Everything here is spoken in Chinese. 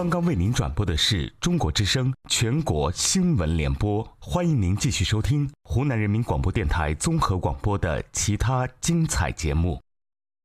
刚刚为您转播的是中国之声全国新闻联播，欢迎您继续收听湖南人民广播电台综合广播的其他精彩节目。